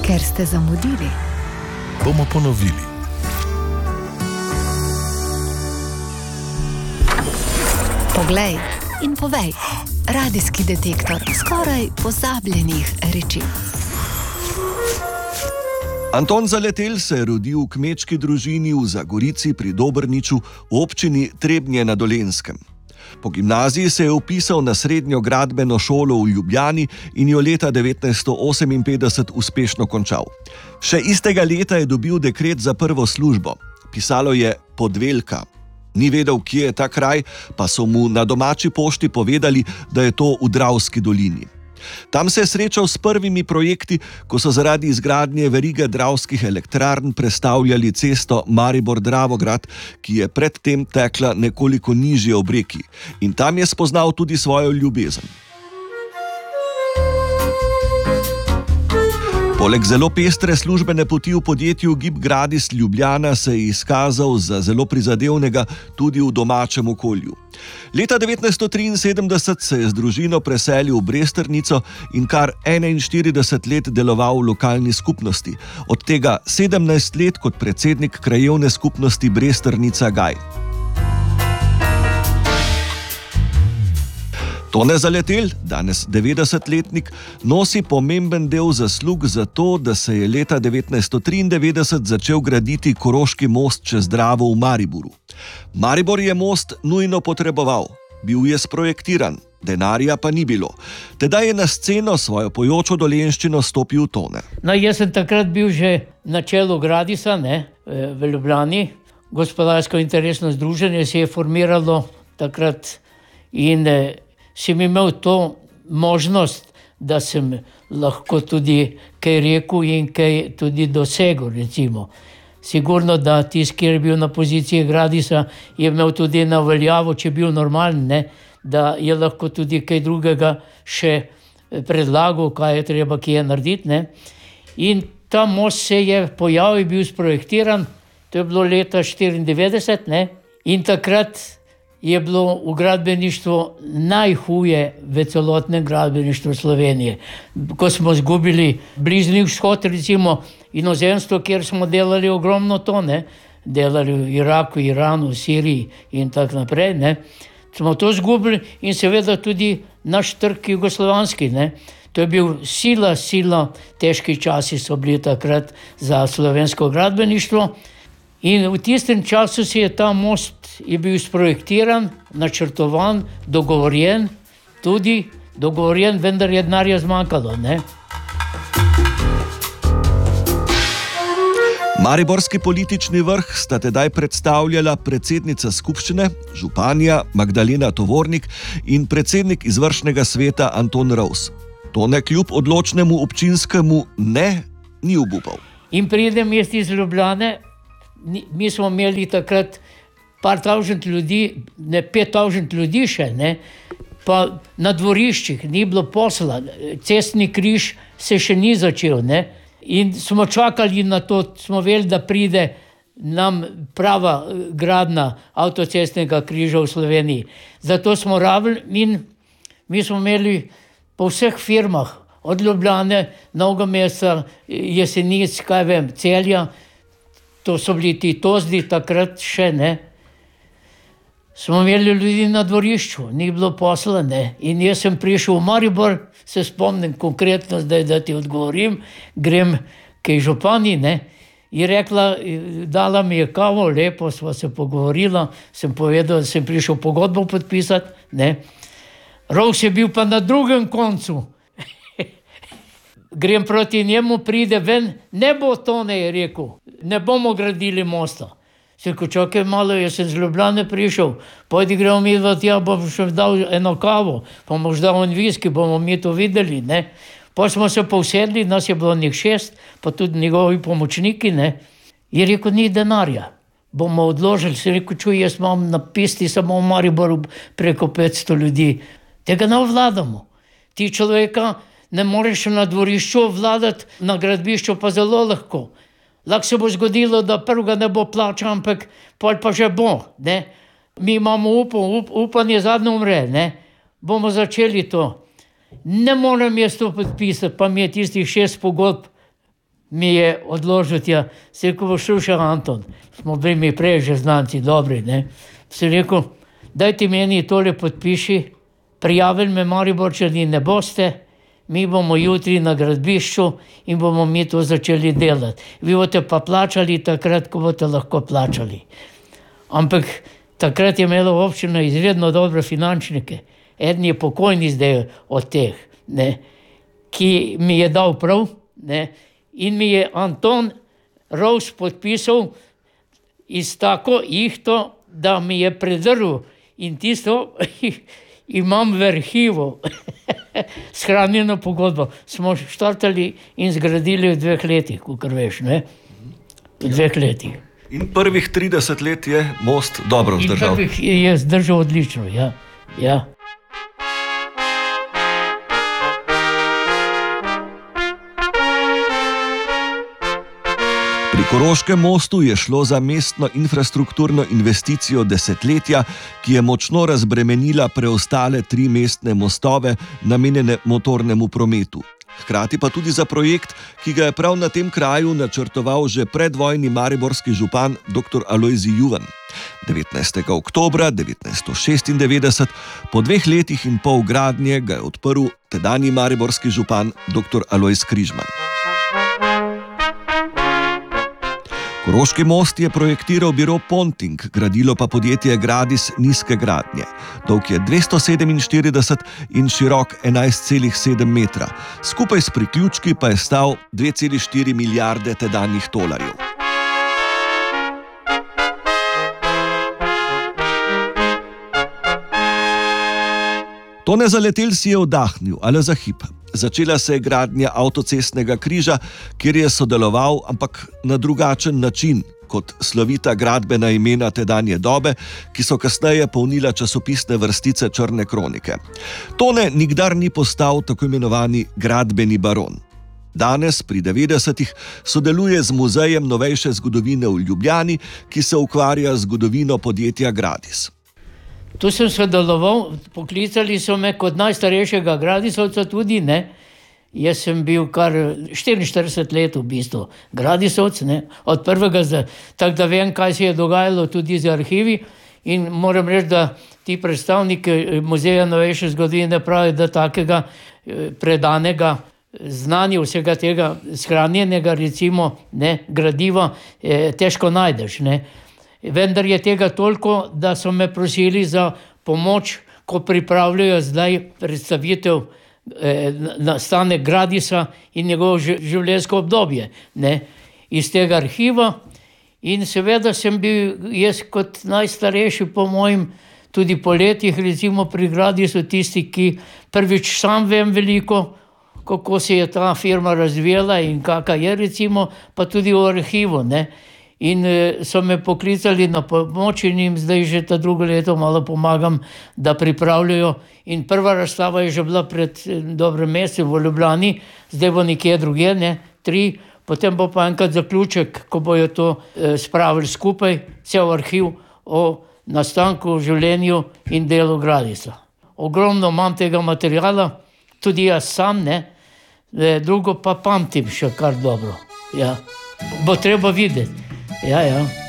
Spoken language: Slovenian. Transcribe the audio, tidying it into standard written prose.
Ker ste zamudili, bomo ponovili. Poglej in povej. Radijski detektor skoraj pozabljenih reči. Anton Zaletel se je rodil v kmečki družini v Zagorici pri Dobrniču v občini Trebnje na Dolenjskem. Po gimnaziji se je vpisal na srednjo gradbeno šolo v Ljubljani in jo leta 1958 uspešno končal. Še istega leta je dobil dekret za prvo službo. Pisalo je Podvelka. Ni vedel, kje je ta kraj, pa so mu na domači pošti povedali, da je to v Dravski dolini. Tam se je srečal s prvimi projekti, ko so zaradi izgradnje verige dravskih elektrarn prestavljali cesto Maribor-Dravograd, ki je predtem tekla nekoliko nižje ob reki. In tam je spoznal tudi svojo ljubezen. Poleg zelo pestre službene poti v podjetju Gib Gradis Ljubljana se je izkazal za zelo prizadevnega tudi v domačem okolju. Leta 1973 se je z družino preselil v Bresternico in kar 41 let deloval v lokalni skupnosti, od tega 17 let kot predsednik krajevne skupnosti Bresternica Gaj. Tone Zaletel, danes 90-letnik, nosi pomemben del zaslug za to, da se je leta 1993 začel graditi Koroški most čez Dravo v Mariboru. Maribor je most nujno potreboval, bil je sprojektiran, denarja pa ni bilo. Tedaj je na sceno svojo pojočo dolenjščino stopil Tone. No, jaz sem takrat bil že na čelu Gradisa, v Ljubljani. Gospodarsko interesno združenje se je formiralo takrat in sem imel to možnost, da sem lahko tudi kaj rekel in kaj tudi dosegel, recimo. Sigurno, da tisti, ki je bil na poziciji Gradisa, je imel tudi na veljavo, če je bil normalen, da je lahko tudi kaj drugega še predlagal, kaj je treba, ki je narediti. In ta most se je pojavil, bil sprojektiran, to je bilo leta 1994, in takrat je bilo v gradbeništvu najhuje v celotnem gradbeništvu Slovenije. Ko smo izgubili Bližnji vzhod, recimo inozemstvo, kjer smo delali ogromno to, delali v Iraku, Iranu, Siriji in tako naprej, smo to izgubili in seveda tudi naš trg jugoslovanski, To je bil sila, težki časi so bili takrat za slovensko gradbeništvo. In v tistem času je ta most je bil sprojektiran, načrtovan, dogovorjen, vendar je denarja zmanjkalo, Mariborski politični vrh sta tedaj predstavljala predsednica skupščine, županja Magdalena Tovornik in predsednik izvršnega sveta Anton Rovs. Tone kljub odločnemu občinskemu ne ni obupal. In pridem jaz iz Ljubljane, mi smo imeli takrat par tavžent ljudi, 5000 ljudi še, pa na dvoriščih ni bilo posla, cestni križ se še ni začel, in smo čakali na to, smo vedeli, da pride nam prava gradnja avtocestnega križa v Sloveniji. Zato smo rabili in mi smo imeli po vseh firmah, od Ljubljane, Novega mesta, Jesenic, Celja, to so bili ti Tozdi takrat še, smo imeli ljudi na dvorišču, ni bilo posla, in jaz sem prišel v Maribor, se spomnim konkretno zdaj, da ti odgovorim, grem kaj županji, je rekla, dala mi je kavo, lepo sva se pogovorila, sem povedal, da sem prišel pogodbo podpisati, Rovs je bil pa na drugem koncu. Grem proti njemu, pride ven, ne bo to, je rekel, ne bomo gradili mosta. Sem rekel, čakaj malo, jaz sem z Ljubljane prišel, pojdi gremo mi dva tja, bom še dal eno kavo, pa boš dal en viski, bomo mi to videli, Pa smo se povsedli, nas je bilo njih 6, pa tudi njegovi pomočniki, Je rekel, ni denarja, bomo odložili. Sem rekel, čuj, jaz imam na pisti samo v Mariboru preko 500 ljudi. Tega ne vladamo. Ti človeka ne moreš na dvorišču vladati, na gradbišču pa zelo lahko. Lahko se bo zgodilo, da prvega ne bo plačal, ampak pol pa že bo. Mi imamo upanje zadnje umre, bomo začeli to. Ne morem jaz to podpisati, pa mi je tistih 6 pogodb mi je odložil tja. Se rekel, bo šel še Anton. Smo bili mi prej že znanci, dobri, ne. Se rekel, dajte meni tole podpiši, prijavili me Mariborčani ne boste, mi bomo jutri na gradbišču in bomo mi to začeli delati. Vi boste pa plačali takrat, ko boste lahko plačali. Ampak takrat je imela občina izredno dobre finančnike. Eden je pokojni zdaj od teh, ne, ki mi je dal prav, ne, in mi je Anton Rovs podpisal iz tako ihto, da mi je predrl in tisto imam v arhivu. Shranjeno pogodbo. Smo štartali in zgradili v 2 letih, kakor veš, ne? V 2 letih. In prvih 30 let je most dobro vzdržal. In prvih je zdržal odlično, ja. Ja. Pri Koroškem mostu je šlo za mestno infrastrukturno investicijo desetletja, ki je močno razbremenila preostale 3 mestne mostove, namenjene motornemu prometu. Hkrati pa tudi za projekt, ki ga je prav na tem kraju načrtoval že predvojni mariborski župan dr. Alojzij Juvan. 19. oktobra 1996, po 2 letih in pol gradnje, ga je odprl tedanji mariborski župan dr. Alojz Križman. Koroški most je projektiral biro Ponting, gradilo pa podjetje Gradis nizke gradnje. Dolg je 247 in širok 11,7 metra. Skupaj s priključki pa je stal 2,4 milijarde tedanjih tolarjev. Tone Zaletelj si je oddahnil, ale za hip. Začela se je gradnja avtocestnega križa, kjer je sodeloval, ampak na drugačen način, kot slovita gradbena imena tedanje dobe, ki so kasneje polnila časopisne vrstice Črne kronike. Tone nikdar ni postal tako imenovani gradbeni baron. Danes, pri 90-ih, sodeluje z Muzejem novejše zgodovine v Ljubljani, ki se ukvarja z zgodovino podjetja Gradis. Tu sem sodeloval, poklicali so me kot najstarejšega Gradisovca tudi, ne. Jaz sem bil kar 44 let v bistvu Gradisovc, ne, od prvega, tako da vem, kaj se je dogajalo tudi z arhivi in moram reči, da ti predstavniki Muzeja novejše zgodovine pravijo, da takega predanega znanja vsega tega shranjenega, recimo, ne, gradiva, težko najdeš, ne. Vendar je tega toliko, da so me prosili za pomoč, ko pripravljajo zdaj predstavitev nastanek Gradisa in njegovo življenjsko obdobje, ne, iz tega arhiva. In seveda sem bil jaz kot najstarejši po mojim, tudi po letih, recimo pri Gradisu, tisti, ki prvič sam vem veliko, kako se je ta firma razvijala in kaka je, recimo, pa tudi v arhivu, ne. In so me poklicali na pomoč in jim zdaj že ta drugo leto malo pomagam, da pripravljajo. In prva razstava je že bila pred dobrem mesecu v Ljubljani, zdaj bo nekje drugje, ne, 3, potem bo pa enkrat zaključek, ko bojo to spravili skupaj, cel arhiv o nastanku, življenju in delu Gradisa. Ogromno imam tega materiala, tudi jaz sam, ne, drugo pa pamtim še kar dobro. Ja. Bo treba videti. Ja, ja.